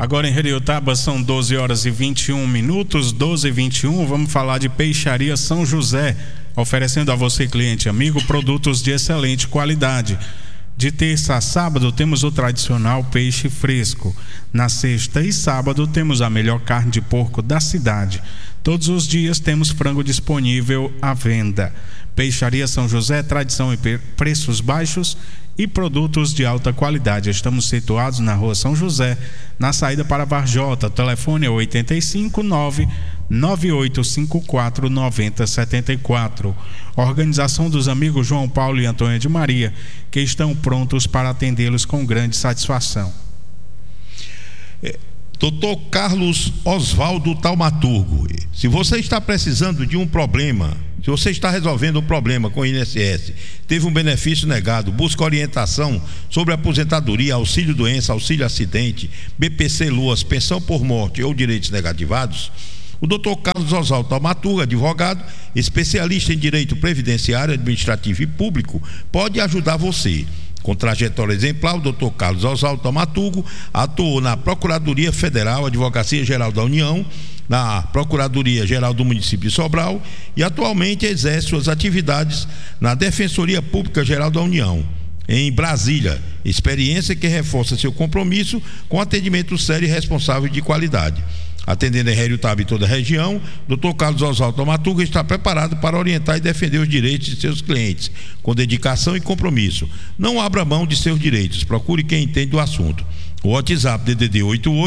Agora em Heriotaba são 12 horas e 21 minutos, 12 e 21. Vamos falar de Peixaria São José, oferecendo a você, cliente amigo, produtos de excelente qualidade. De terça a sábado temos o tradicional peixe fresco. Na sexta e sábado temos a melhor carne de porco da cidade. Todos os dias temos frango disponível à venda. Peixaria São José, tradição e preços baixos e produtos de alta qualidade. Estamos situados na Rua São José, na saída para Varjota. O telefone é 859-9854-9074. Organização dos amigos João Paulo e Antônia de Maria, que estão prontos para atendê-los com grande satisfação. Dr. Carlos Oswaldo Taumaturgo, se você está precisando de um problema, se você está resolvendo um problema com o INSS, teve um benefício negado, busca orientação sobre aposentadoria, auxílio doença, auxílio acidente, BPC Luas, pensão por morte ou direitos negativados, o Dr. Carlos Oswaldo Taumaturgo, advogado, especialista em direito previdenciário, administrativo e público, pode ajudar você. Com trajetória exemplar, o Dr. Carlos Oswaldo Taumaturgo atuou na Procuradoria Federal, Advocacia Geral da União, na Procuradoria Geral do Município de Sobral e atualmente exerce suas atividades na Defensoria Pública Geral da União, em Brasília, experiência que reforça seu compromisso com atendimento sério e responsável de qualidade. Atendendo em Heriotaba e toda a região, Dr. Carlos Oswaldo Taumaturgo está preparado para orientar e defender os direitos de seus clientes, com dedicação e compromisso. Não abra mão de seus direitos, procure quem entende do assunto. O WhatsApp DDD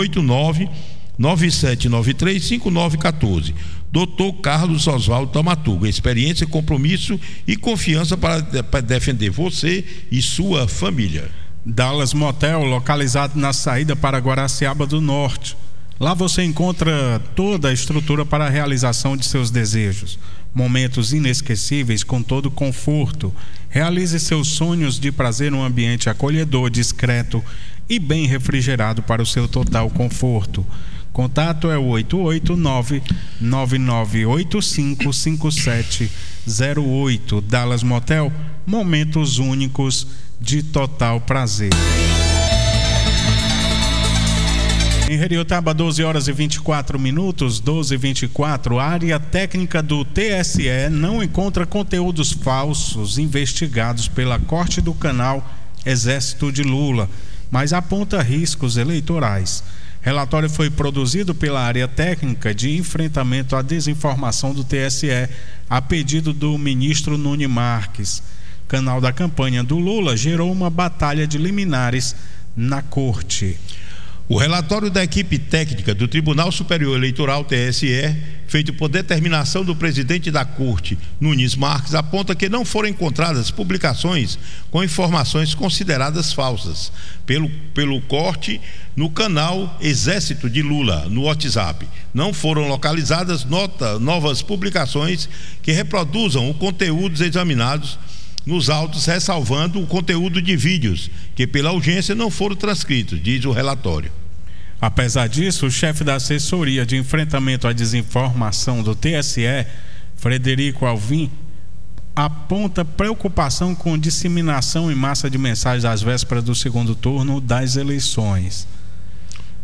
889-9793-5914. Dr. Carlos Oswaldo Taumaturgo, experiência, compromisso e confiança para defender você e sua família. Dallas Motel, localizado na saída para Guaraciaba do Norte. Lá você encontra toda a estrutura para a realização de seus desejos. Momentos inesquecíveis com todo conforto. Realize seus sonhos de prazer num ambiente acolhedor, discreto e bem refrigerado para o seu total conforto. Contato é o 889-9985-5708. Dallas Motel, momentos únicos de total prazer. Em Heriotaba, 12 horas e 24 minutos, 12 e 24, a área técnica do TSE não encontra conteúdos falsos investigados pela Corte do Canal Exército de Lula, mas aponta riscos eleitorais. Relatório foi produzido pela área técnica de enfrentamento à desinformação do TSE, a pedido do ministro Nunes Marques. Canal da campanha do Lula gerou uma batalha de liminares na Corte. O relatório da equipe técnica do Tribunal Superior Eleitoral, TSE, feito por determinação do presidente da Corte, Nunes Marques, aponta que não foram encontradas publicações com informações consideradas falsas pelo corte no canal Exército de Lula, no WhatsApp. Não foram localizadas novas publicações que reproduzam os conteúdos examinados nos autos, ressalvando o conteúdo de vídeos que pela urgência não foram transcritos, diz o relatório. Apesar disso, o chefe da assessoria de enfrentamento à desinformação do TSE, Frederico Alvim, aponta preocupação com disseminação em massa de mensagens às vésperas do segundo turno das eleições.